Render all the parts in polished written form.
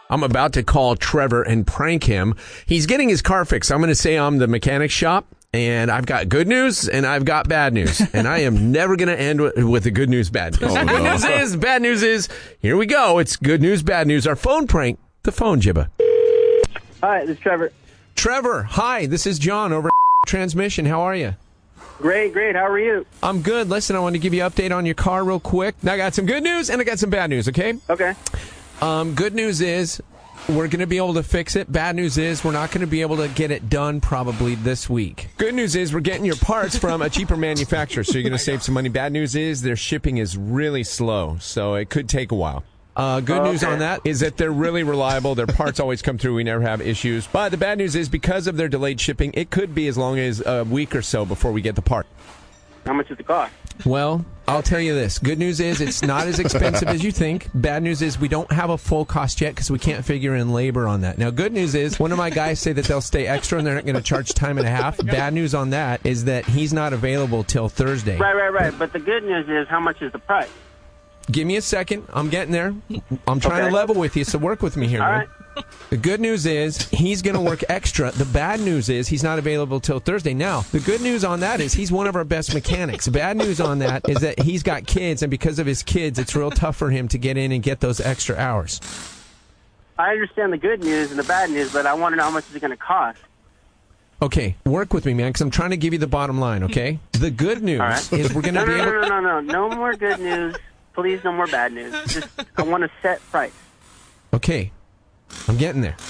I'm about to call Trevor and prank him. He's getting his car fixed. I'm going to say I'm the mechanic shop, and I've got good news and I've got bad news. And I am never going to end with the good news, bad news. Bad news is, here we go. It's good news, bad news. Our phone prank, the phone jibba. Hi, this is Trevor. Trevor, hi. This is John over at Transmission. How are you? Great. How are you? I'm good. Listen, I want to give you an update on your car real quick. Now, I got some good news and I got some bad news, okay? Okay. Good news is we're going to be able to fix it. Bad news is we're not going to be able to get it done probably this week. Good news is we're getting your parts from a cheaper manufacturer, so you're going to save some money. Bad news is their shipping is really slow, so it could take a while. Good news on that is that they're really reliable. Their parts always come through. We never have issues. But the bad news is because of their delayed shipping, it could be as long as a week or so before we get the part. How much does it cost? Well, I'll tell you this. Good news is it's not as expensive as you think. Bad news is we don't have a full cost yet because we can't figure in labor on that. Now, good news is one of my guys say that they'll stay extra and they're not going to charge time and a half. Bad news on that is that he's not available till Thursday. Right. But the good news is how much is the price? Give me a second. I'm getting there. I'm trying to level with you, so work with me here. All man. right. The good news is he's going to work extra. The bad news is he's not available till Thursday. Now, the good news on that is he's one of our best mechanics. Bad news on that is that he's got kids, and because of his kids, it's real tough for him to get in and get those extra hours. I understand the good news and the bad news, but I want to know how much is it going to cost. Okay, work with me, man, because I'm trying to give you the bottom line, okay? The good news is we're going to be able... No. No more good news. Please, no more bad news. Just, I want a set price. Okay, I'm getting there.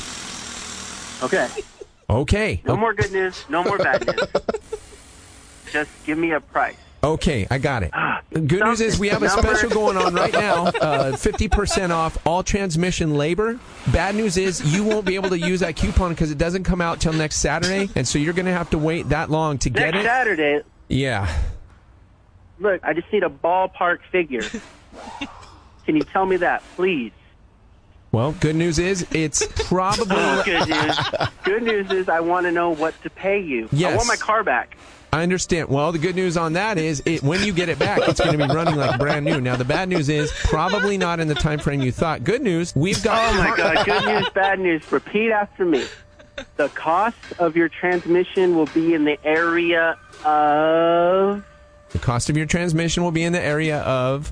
Okay. No more good news. No more bad news. Just give me a price. Okay, I got it. Good news is we have a special going on right now, 50% off all transmission labor. Bad news is you won't be able to use that coupon because it doesn't come out till next Saturday, and so you're going to have to wait that long to get it. Next Saturday? Yeah. Look, I just need a ballpark figure. Can you tell me that, please? Well, good news is it's probably... Good news. Good news is I want to know what to pay you. Yes. I want my car back. I understand. Well, the good news on that is when you get it back, it's going to be running like brand new. Now, the bad news is probably not in the time frame you thought. Good news, we've got... Oh, my God. Good news, bad news. Repeat after me. The cost of your transmission will be in the area of... The cost of your transmission will be in the area of...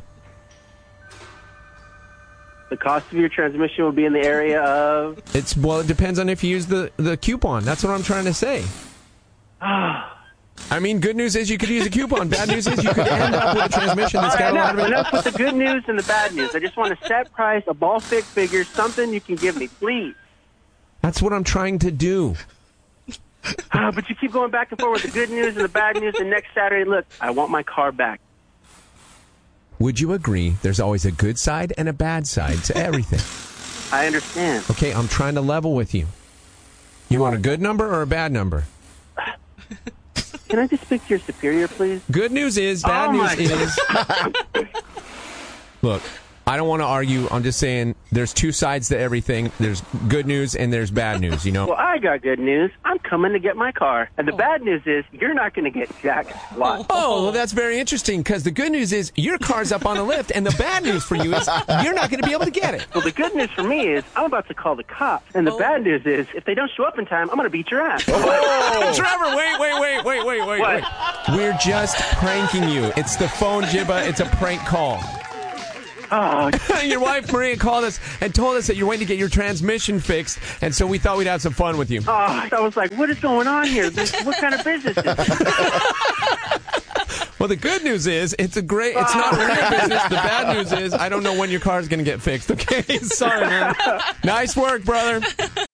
The cost of your transmission will be in the area of... It depends on if you use the coupon. That's what I'm trying to say. I mean, good news is you could use a coupon. Bad news is you could end up with a transmission that's got a lot of... Enough with the good news and the bad news. I just want a set price, a ball figure, something you can give me, please. That's what I'm trying to do. But you keep going back and forth with the good news and the bad news, and next Saturday, look, I want my car back. Would you agree there's always a good side and a bad side to everything? I understand. Okay, I'm trying to level with you. You want a good number or a bad number? Can I just speak to your superior, please? Good news is, bad news is... Look, I don't want to argue. I'm just saying there's two sides to everything. There's good news and there's bad news, you know? Well, I got good news. I'm coming to get my car. And the bad news is you're not going to get jack squat. Oh, well, that's very interesting because the good news is your car's up on the lift, and the bad news for you is you're not going to be able to get it. Well, the good news for me is I'm about to call the cops. And the bad news is if they don't show up in time, I'm going to beat your ass. Oh, Trevor, wait. What? We're just pranking you. It's the phone jibba. It's a prank call. Oh. Your wife, Maria, called us and told us that you're waiting to get your transmission fixed, and so we thought we'd have some fun with you. Oh, I was like, what is going on here? What kind of business is this? Well, the good news is it's not real business. The bad news is I don't know when your car's going to get fixed, okay? Sorry, man. Nice work, brother.